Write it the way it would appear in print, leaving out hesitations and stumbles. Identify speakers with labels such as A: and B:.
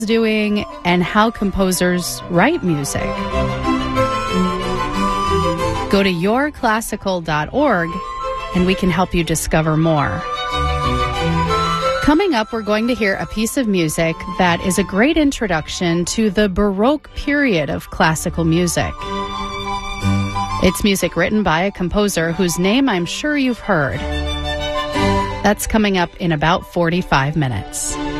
A: doing and how composers write music. Go to yourclassical.org and we can help you discover more. Coming up, we're going to hear a piece of music that is a great introduction to the Baroque period of classical music. It's music written by a composer whose name I'm sure you've heard. That's coming up in about 45 minutes.